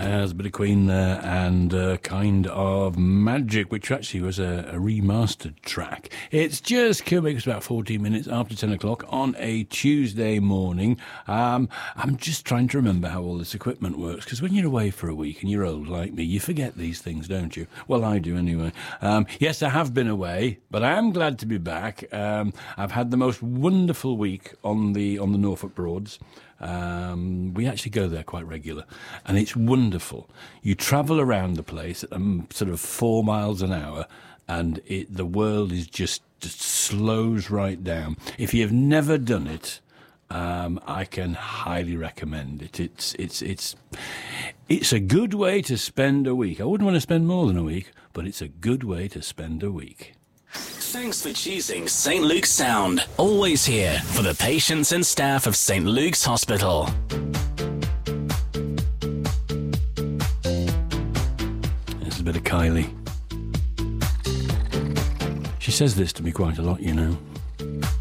There's a bit of Queen there and Kind of Magic, which actually was a remastered track. It's just coming, it's about 14 minutes after 10 o'clock on a Tuesday morning. I'm just trying to remember how all this equipment works, because when you're away for a week and you're old like me, you forget these things, don't you? Well, I do anyway. Yes, I have been away, but I am glad to be back. I've had the most wonderful week on the Norfolk Broads. We actually go there quite regular, and it's wonderful. You travel around the place at sort of 4 miles an hour, and the world is just slows right down. If you've never done it, I can highly recommend it. It's a good way to spend a week. I wouldn't want to spend more than a week, but it's a good way to spend a week. Thanks for choosing St. Luke's Sound. Always here for the patients and staff of St. Luke's Hospital. This is a bit of Kylie. She says this to me quite a lot, you know.